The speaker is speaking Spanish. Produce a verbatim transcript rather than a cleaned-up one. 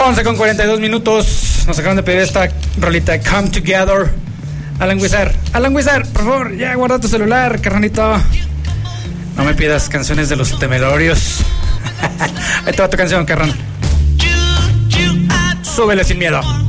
once con cuarenta y dos minutos. Nos acaban de pedir esta rolita, Come Together. Alan Wizard, Alan Wizard, por favor, ya guarda tu celular, carnalito. No me pidas canciones de los temerarios. Ahí te va tu canción, carnal. Súbele sin miedo.